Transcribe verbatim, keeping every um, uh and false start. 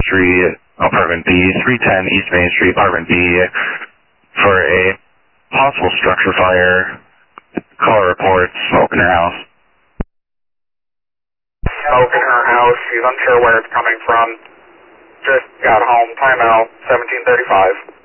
Street, Apartment B, three ten East Main Street, Apartment B, for a possible structure fire. Caller reports smoke in her house. Smoke in her house. She's unsure where it's coming from. Just got home. Timeout. seventeen thirty-five.